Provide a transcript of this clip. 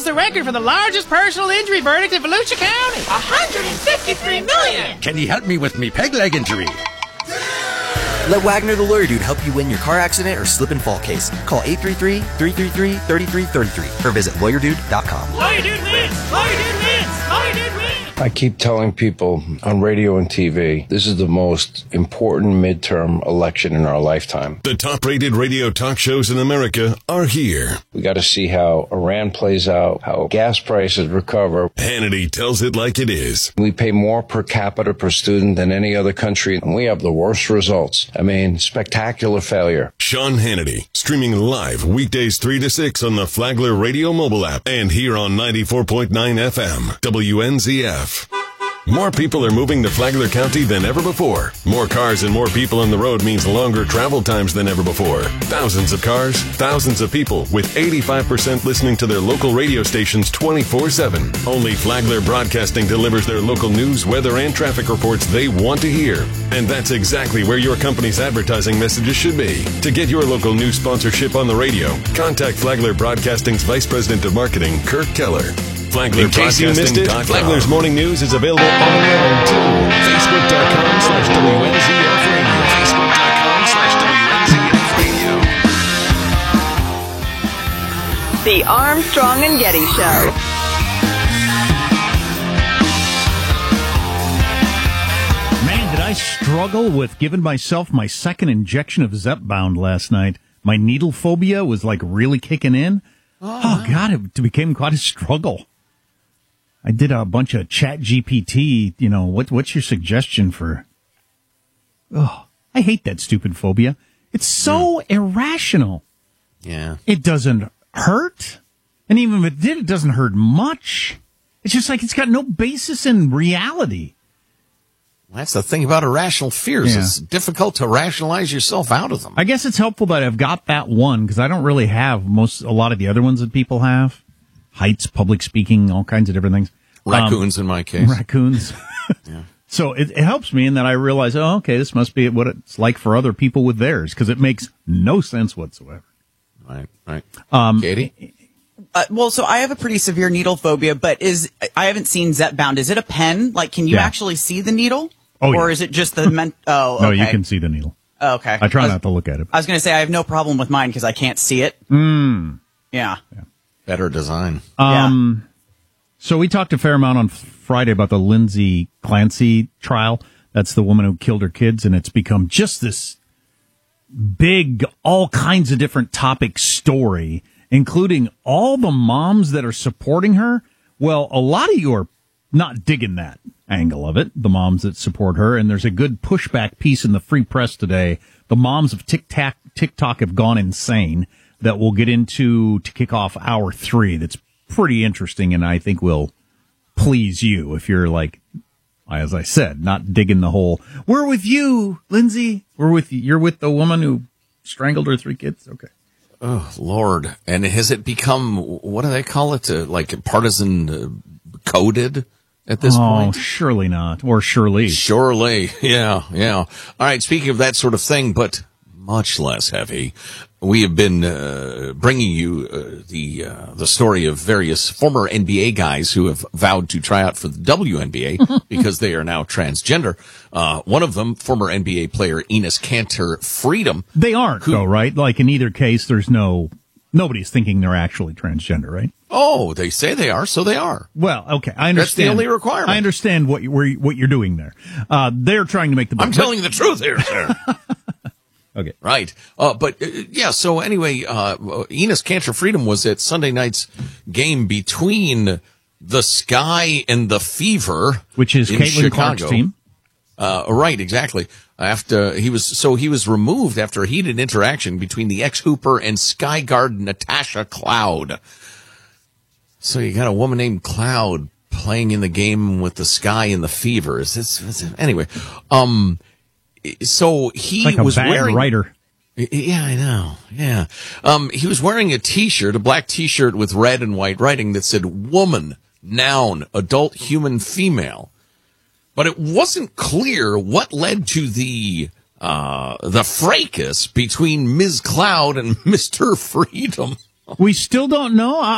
a record for the largest personal injury verdict in Volusia County. $153 million! Can you help me with me peg leg injury? Let Wagner the Lawyer Dude help you win your car accident or slip and fall case. Call 833-333-3333 or visit lawyerdude.com. Lawyer Dude wins! Lawyer Dude wins! Lawyer Dude wins! I keep telling people on radio and TV, this is the most important midterm election in our lifetime. The top-rated radio talk shows in America are here. We got to see how Iran plays out, how gas prices recover. Hannity tells it like it is. We pay more per capita per student than any other country, and we have the worst results. I mean, spectacular failure. Sean Hannity, streaming live weekdays 3 to 6 on the Flagler Radio mobile app and here on 94.9 FM, WNZF. More people are moving to Flagler County than ever before. More cars and more people on the road means longer travel times than ever before. Thousands of cars, thousands of people, with 85% listening to their local radio stations 24/7. Only Flagler Broadcasting delivers their local news, weather, and traffic reports they want to hear. And that's exactly where your company's advertising messages should be. To get your local news sponsorship on the radio, contact Flagler Broadcasting's Vice President of Marketing, Kirk Keller. Flagler in case you missed it, Flagler's Morning News is available online too. Facebook.com/WNZF Radio. Facebook.com/WNZF Radio. The Armstrong and Getty Show. Man, did I struggle with giving myself my second injection of Zepbound last night. My needle phobia was like really kicking in. Oh God, it became quite a struggle. I did a bunch of chat GPT, what's your suggestion for... Oh, I hate that stupid phobia. It's so irrational. Yeah. It doesn't hurt. And even if it did, it doesn't hurt much. It's just like it's got no basis in reality. That's the thing about irrational fears. Yeah. It's difficult to rationalize yourself out of them. I guess it's helpful that I've got that one because I don't really have a lot of the other ones that people have. Heights, public speaking, all kinds of different things. Raccoons in my case. Raccoons. Yeah. So it helps me in that I realize, okay, this must be what it's like for other people with theirs because it makes no sense whatsoever. Right. Katie? So I have a pretty severe needle phobia, but I haven't seen Zepbound. Is it a pen? Like, can you actually see the needle? Oh, or is it just the Oh, okay. No, you can see the needle. Oh, okay. I try not to look at it. I was going to say I have no problem with mine because I can't see it. Yeah. Better design. So we talked a fair amount on Friday about the Lindsay Clancy trial. That's the woman who killed her kids, and it's become just this big, all kinds of different topic story, including all the moms that are supporting her. Well, a lot of you are not digging that angle of it, the moms that support her, and there's a good pushback piece in the Free Press today. The moms of TikTok have gone insane that we'll get into to kick off hour 3. That's pretty interesting, and I think will please you if you're like, as I said, not digging the whole, we're with you, Lindsay. You're with the woman who strangled her 3 kids. Okay. Oh, Lord. And has it become, what do they call it? Like partisan coded at this point? Oh, surely not. Or surely. Surely. Yeah. All right. Speaking of that sort of thing, but much less heavy, we have been bringing you the story of various former NBA guys who have vowed to try out for the WNBA because they are now transgender. One of them, former NBA player Enes Kanter Freedom. They aren't, though, right? Like in either case, nobody's thinking they're actually transgender, right? Oh, they say they are, so they are. Well, okay, I understand. That's the only requirement. I understand what you're doing there. They're trying to make the. I'm telling you the truth here, sir. Okay. Right. So anyway, Enes Kanter Freedom was at Sunday night's game between the Sky and the Fever, which is Caitlin Clark's team. Right, exactly. After he was removed after a heated interaction between the ex-Hooper and Sky guard Natasha Cloud. So you got a woman named Cloud playing in the game with the Sky and the Fever. Anyway, so he like was wearing writer. Yeah, I know. Yeah. He was wearing a black t-shirt with red and white writing that said woman, noun, adult, human, female. But it wasn't clear what led to the fracas between Ms. Cloud and Mr. Freedom. We still don't know.